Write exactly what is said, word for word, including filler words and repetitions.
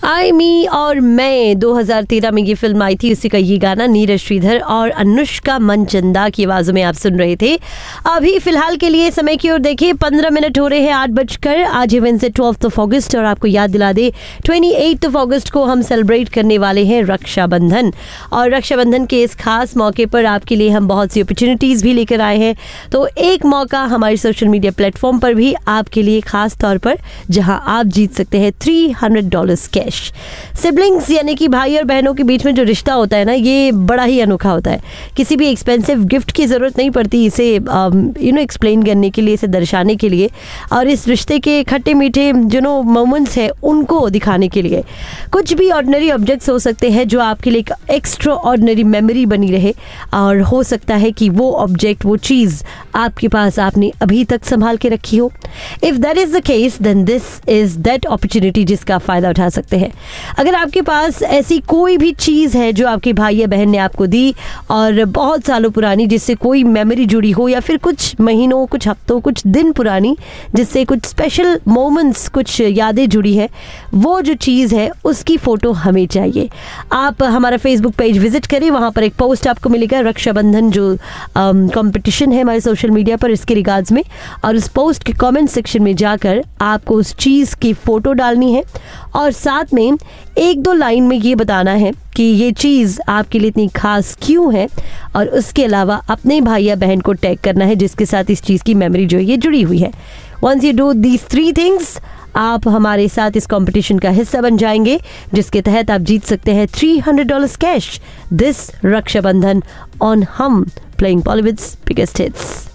आई मी और मैं दो हज़ार तेरह में ये फिल्म आई थी, उसी का ये गाना नीरज श्रीधर और अनुष्का मनचंदा की आवाज़ों में आप सुन रहे थे। अभी फिलहाल के लिए समय की ओर देखिए, पंद्रह मिनट हो रहे हैं आठ बजकर। आज है वेडनेसडे ट्वेल्थ ऑफ अगस्त और आपको याद दिला दे अट्ठाईस ऑफ अगस्त को हम सेलिब्रेट करने वाले हैं रक्षाबंधन। और रक्षाबंधन के इस खास मौके पर आपके लिए हम बहुत सी अपॉर्चुनिटीज़ भी लेकर आए हैं। तो एक मौका हमारे सोशल मीडिया प्लेटफॉर्म पर भी आपके लिए खास तौर पर, जहां आप जीत सकते हैं three hundred dollars cash. Siblings यानी कि भाई और बहनों के बीच में जो रिश्ता होता है ना, ये बड़ा ही अनोखा होता है। किसी भी एक्सपेंसिव गिफ्ट की ज़रूरत नहीं पड़ती इसे यू नो एक्सप्लेन करने के लिए, इसे दर्शाने के लिए, और इस रिश्ते के खट्टे मीठे जो नो मोमेंट्स हैं उनको दिखाने के लिए। कुछ भी ऑर्डिनरी ऑब्जेक्ट्स हो सकते हैं जो आपके लिए एक एक्स्ट्रा ऑर्डिनरी मेमोरी बनी रहे, और हो सकता है कि वो ऑब्जेक्ट, वो चीज़ आपके पास आपने अभी तक संभाल के रखी हो। If that is the case then this is that opportunity जिसका फ़ायदा उठा सकते हैं। अगर आपके पास ऐसी कोई भी चीज़ है जो आपके भाई या बहन ने आपको दी और बहुत सालों पुरानी, जिससे कोई मेमोरी जुड़ी हो, या फिर कुछ महीनों, कुछ हफ्तों, कुछ दिन पुरानी, जिससे कुछ स्पेशल मोमेंट्स, कुछ यादें जुड़ी है, वो जो चीज़ है उसकी फ़ोटो हमें चाहिए। आप हमारा फेसबुक पेज विजिट करें, वहाँ पर एक पोस्ट आपको मिलेगा, रक्षाबंधन जो कंपटीशन है हमारे सोशल मीडिया पर, इसके रिगार्ड्स में, और उस पोस्ट के कमेंट सेक्शन में जाकर आपको उस चीज़ की फ़ोटो डालनी है और साथ में एक दो लाइन में ये बताना है कि ये चीज़ आपके लिए इतनी खास क्यों है, और उसके अलावा अपने भाई या बहन को टैग करना है जिसके साथ इस चीज़ की मेमोरी जो है ये जुड़ी हुई है। Once you do these three things, आप हमारे साथ इस कंपटीशन का हिस्सा बन जाएंगे, जिसके तहत आप जीत सकते हैं three hundred dollars cash this Rakshabandhan on हम प्लेइंग बॉलीवुड्स बिगेस्ट हिट्स।